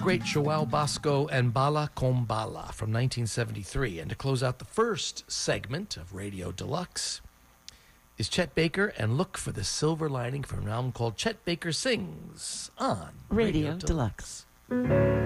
great Joao Bosco and Bala Com Bala from 1973. And to close out the first segment of Radio Deluxe is Chet Baker and Look for the Silver Lining from an album called Chet Baker Sings on Radio Deluxe.